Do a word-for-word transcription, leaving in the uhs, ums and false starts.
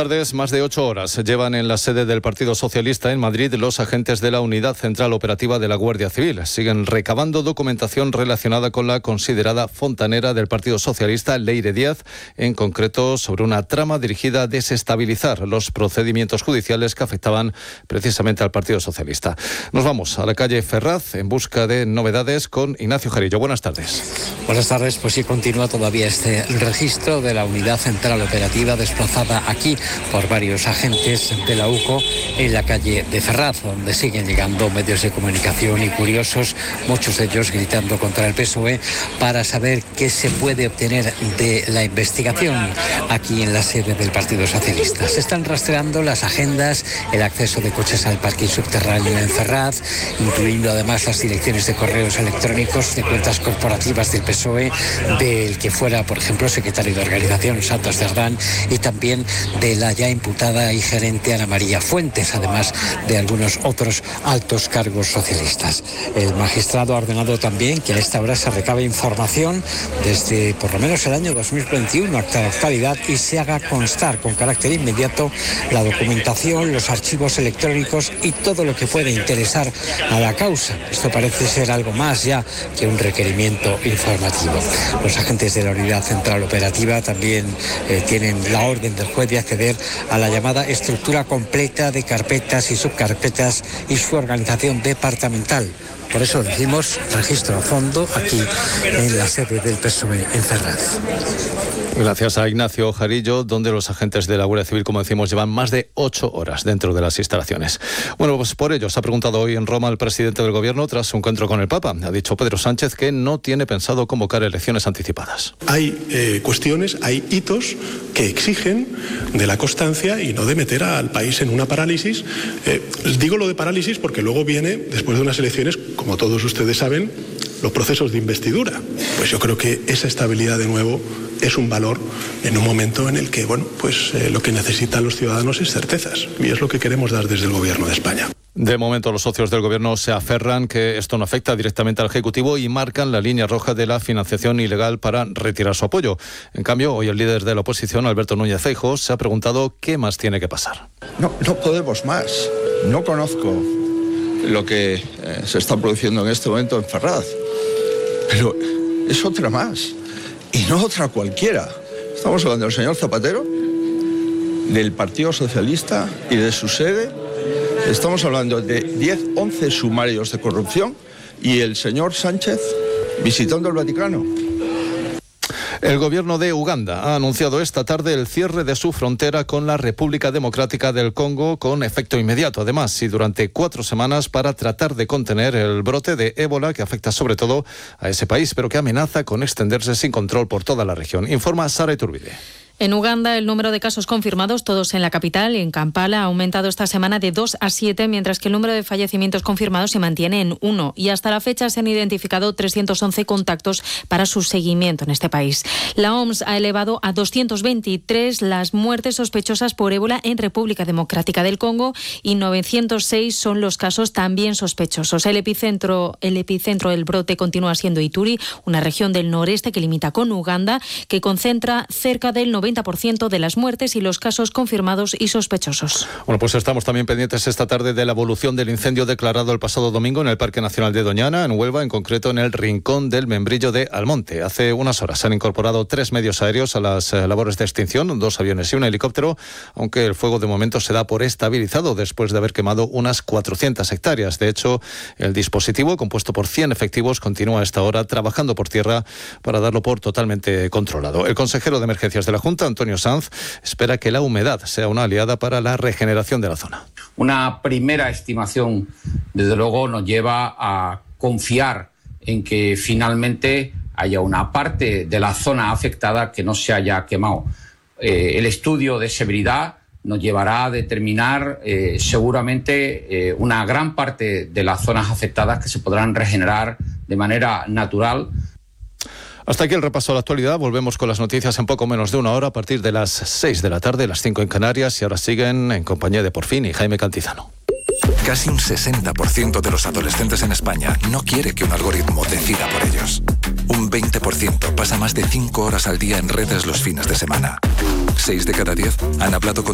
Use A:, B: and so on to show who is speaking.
A: tardes. Más de ocho horas llevan en la sede del Partido Socialista en Madrid los agentes de la Unidad Central Operativa de la Guardia Civil. Siguen recabando documentación relacionada con la considerada fontanera del Partido Socialista, Leire Díaz, en concreto sobre una trama dirigida a desestabilizar los procedimientos judiciales que afectaban precisamente al Partido Socialista. Nos vamos a la calle Ferraz en busca de novedades con Ignacio Jarillo. Buenas tardes.
B: Buenas tardes. Pues sí, continúa todavía este registro de la Unidad Central Operativa desplazada aquí por varios agentes de la U C O en la calle de Ferraz, donde siguen llegando medios de comunicación y curiosos, muchos de ellos gritando contra el P S O E para saber qué se puede obtener de la investigación aquí en la sede del Partido Socialista. Se están rastreando las agendas, el acceso de coches al parking subterráneo en Ferraz, incluyendo además las direcciones de correos electrónicos de cuentas corporativas del P S O E, del que fuera, por ejemplo, secretario de organización Santos Cerdán, y también de la ya imputada y gerente Ana María Fuentes, además de algunos otros altos cargos socialistas. El magistrado ha ordenado también que a esta hora se recabe información desde por lo menos el año dos mil veintiuno hasta la actualidad y se haga constar con carácter inmediato la documentación, los archivos electrónicos y todo lo que pueda interesar a la causa. Esto parece ser algo más ya que un requerimiento informativo. Los agentes de la Unidad Central Operativa también eh, tienen la orden del juez de acceder a la llamada estructura completa de carpetas y subcarpetas y su organización departamental. Por eso decimos registro a fondo aquí en la sede del P S O E en Ferraz.
A: Gracias a Ignacio Jarillo, donde los agentes de la Guardia Civil, como decimos, llevan más de ocho horas dentro de las instalaciones. Bueno, pues por ello se ha preguntado hoy en Roma el presidente del Gobierno tras su encuentro con el Papa. Ha dicho Pedro Sánchez que no tiene pensado convocar elecciones anticipadas.
C: Hay eh, cuestiones, hay hitos que exigen de la constancia y no de meter al país en una parálisis. Eh, digo lo de parálisis porque luego viene, después de unas elecciones, como todos ustedes saben, los procesos de investidura. Pues yo creo que esa estabilidad de nuevo es un valor en un momento en el que, bueno, pues eh, lo que necesitan los ciudadanos es certezas y es lo que queremos dar desde el Gobierno de España.
A: De momento, los socios del Gobierno se aferran que esto no afecta directamente al Ejecutivo y marcan la línea roja de la financiación ilegal para retirar su apoyo. En cambio, hoy el líder de la oposición, Alberto Núñez Feijóo, se ha preguntado qué más tiene que pasar.
D: No, no podemos más. No conozco lo que eh, se está produciendo en este momento en Ferraz, pero es otra más. Y no otra cualquiera. Estamos hablando del señor Zapatero, del Partido Socialista y de su sede. Estamos hablando de diez, once sumarios de corrupción y el señor Sánchez visitando el Vaticano.
A: El gobierno de Uganda ha anunciado esta tarde el cierre de su frontera con la República Democrática del Congo con efecto inmediato, además, y durante cuatro semanas para tratar de contener el brote de ébola que afecta sobre todo a ese país, pero que amenaza con extenderse sin control por toda la región. Informa Sara Iturbide.
E: En Uganda, el número de casos confirmados, todos en la capital y en Kampala, ha aumentado esta semana de dos a siete, mientras que el número de fallecimientos confirmados se mantiene en uno. Y hasta la fecha se han identificado trescientos once contactos para su seguimiento en este país. La O M S ha elevado a doscientos veintitrés las muertes sospechosas por ébola en República Democrática del Congo y novecientos seis son los casos también sospechosos. El epicentro, el epicentro del brote continúa siendo Ituri, una región del noreste que limita con Uganda, que concentra cerca del noventa por ciento de las muertes y los casos confirmados y sospechosos.
A: Bueno, pues estamos también pendientes esta tarde de la evolución del incendio declarado el pasado domingo en el Parque Nacional de Doñana, en Huelva, en concreto en el rincón del Membrillo de Almonte. Hace unas horas se han incorporado tres medios aéreos a las eh, labores de extinción, dos aviones y un helicóptero, aunque el fuego de momento se da por estabilizado después de haber quemado unas cuatrocientas hectáreas. De hecho, el dispositivo, compuesto por cien efectivos, continúa a esta hora trabajando por tierra para darlo por totalmente controlado. El consejero de Emergencias de la Junta, Antonio Sanz, espera que la humedad sea una aliada para la regeneración de la zona.
F: Una primera estimación, desde luego, nos lleva a confiar en que finalmente haya una parte de la zona afectada que no se haya quemado. Eh, el estudio de severidad nos llevará a determinar eh, seguramente eh, una gran parte de las zonas afectadas que se podrán regenerar de manera natural.
A: Hasta aquí el repaso a la actualidad. Volvemos con las noticias en poco menos de una hora a partir de las seis de la tarde, las cinco en Canarias, y ahora siguen en compañía de Porfín y Jaime Cantizano.
G: Casi un sesenta por ciento de los adolescentes en España no quiere que un algoritmo decida por ellos. Un veinte por ciento pasa más de cinco horas al día en redes los fines de semana. seis de cada diez han hablado con